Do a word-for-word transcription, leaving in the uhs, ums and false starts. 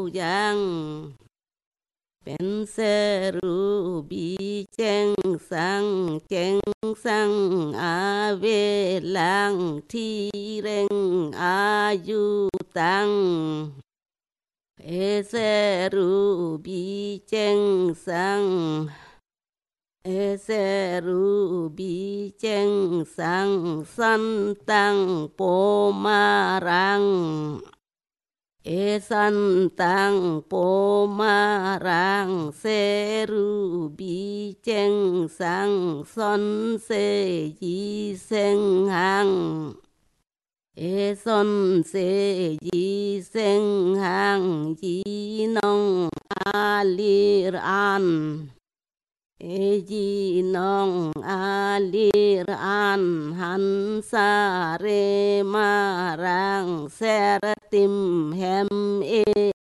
yang bên xe ru bi cheng sang cheng sang a về lang thi reng a yu tăng e xe ru bi cheng sang e xe ru bi cheng sang san tăng po ma rang e san tăng po ma rang se ru bi cheng sang son se yi sen hang e son se yi sen hang yi nong a lir an e yi nong a lir an han sa re ma rang se tim hem e